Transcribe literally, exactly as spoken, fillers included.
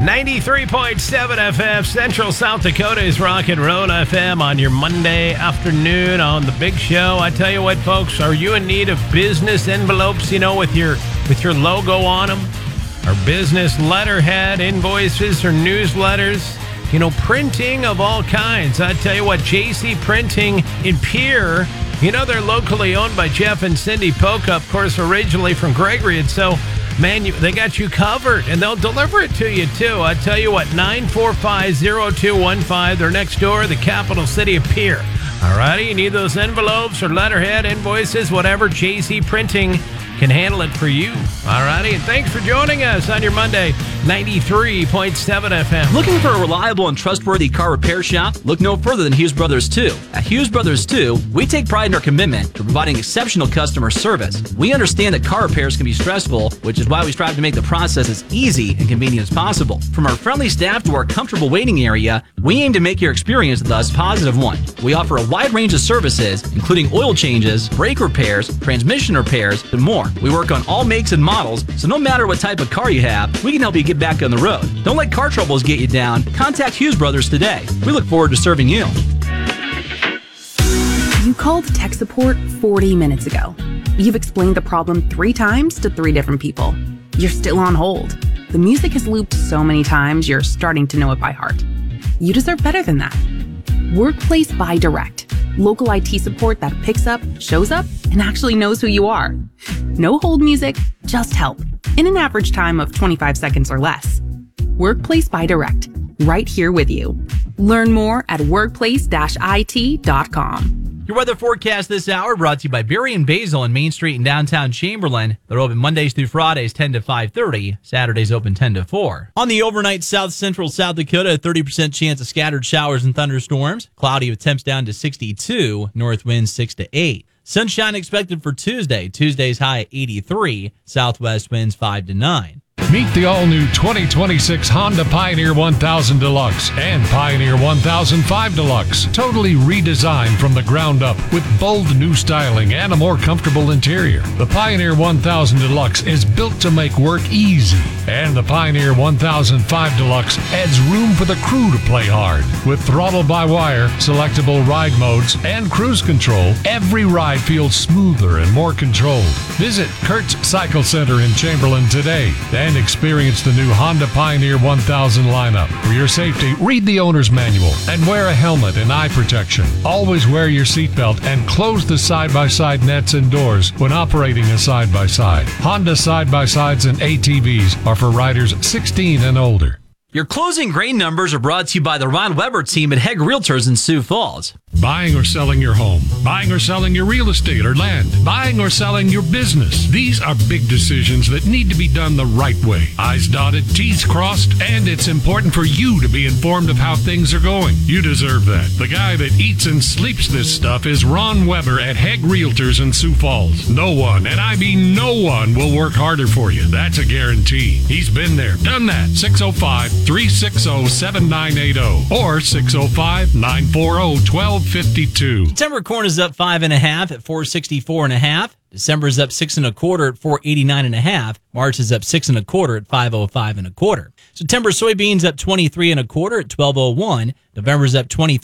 ninety-three point seven F M, Central South Dakota's Rock and Roll F M on your Monday afternoon on the big show. I tell you what, folks, are you in need of business envelopes, you know, with your with your logo on them? Or business letterhead, invoices, or newsletters? You know, printing of all kinds. I tell you what, J C Printing in Pierre, you know, they're locally owned by Jeff and Cindy Polka, of course, originally from Gregory. And so, man, you, they got you covered, and they'll deliver it to you, too. I tell you what, nine four five, zero two one five. They're next door, the capital city of Pierre. All righty, you need those envelopes or letterhead, invoices, whatever, J C Printing can handle it for you. All righty, and thanks for joining us on your Monday, ninety-three point seven F M. Looking for a reliable and trustworthy car repair shop? Look no further than Hughes Brothers two. At Hughes Brothers two, we take pride in our commitment to providing exceptional customer service. We understand that car repairs can be stressful, which is why we strive to make the process as easy and convenient as possible. From our friendly staff to our comfortable waiting area, we aim to make your experience with us a positive one. We offer a wide range of services, including oil changes, brake repairs, transmission repairs, and more. We work on all makes and models, so no matter what type of car you have, we can help you get back on the road. Don't let car troubles get you down. Contact Hughes Brothers today. We look forward to serving you. You called tech support forty minutes ago. You've explained the problem three times to three different people. You're still on hold. The music has looped so many times, you're starting to know it by heart. You deserve better than that. Workplace by Direct. Local I T support that picks up, shows up, and actually knows who you are. No hold music, just help. In an average time of twenty-five seconds or less. Workplace by Direct. Right here with you. Learn more at workplace dash I T dot com. Your weather forecast this hour brought to you by Berry and Basil on Main Street in downtown Chamberlain. They're open Mondays through Fridays ten to five thirty. Saturdays open ten to four. On the overnight, South Central South Dakota, a thirty percent chance of scattered showers and thunderstorms. Cloudy with temps down to sixty-two. North winds six to eight. Sunshine expected for Tuesday. Tuesday's high at eighty-three. Southwest winds five to nine. Meet the all-new twenty twenty-six Honda Pioneer one thousand Deluxe and Pioneer one thousand five Deluxe. Totally redesigned from the ground up with bold new styling and a more comfortable interior. The Pioneer one thousand Deluxe is built to make work easy. And the Pioneer one thousand five Deluxe adds room for the crew to play hard. With throttle-by-wire, selectable ride modes, and cruise control, every ride feels smoother and more controlled. Visit Kurtz Cycle Center in Chamberlain today and experience the new Honda Pioneer one thousand lineup. For your safety, read the owner's manual and wear a helmet and eye protection. Always wear your seatbelt and close the side-by-side nets and doors when operating a side-by-side. Honda side-by-sides and A T Vs are for riders sixteen and older. Your closing grain numbers are brought to you by the Ron Weber team at Hegg Realtors in Sioux Falls. Buying or selling your home, buying or selling your real estate or land, buying or selling your business. These are big decisions that need to be done the right way. I's dotted, T's crossed, and it's important for you to be informed of how things are going. You deserve that. The guy that eats and sleeps this stuff is Ron Weber at Hegg Realtors in Sioux Falls. No one, and I mean no one, will work harder for you. That's a guarantee. He's been there, done that. six oh five, three six zero, seven nine eight zero or six oh five, nine four zero, one two five two. September corn is up five and a half at four sixty-four and a half. December is up six and a quarter at four eighty-nine and a half. March is up six and a quarter at five oh five and a quarter. September soybeans up twenty-three and a quarter at twelve oh one. November's up twenty-three